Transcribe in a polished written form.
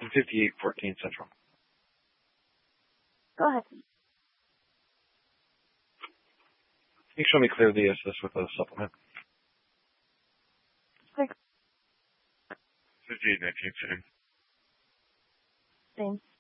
5814 Central. Go ahead. Can you show me clear the assist with a supplement? Quick. 5819, same. Same.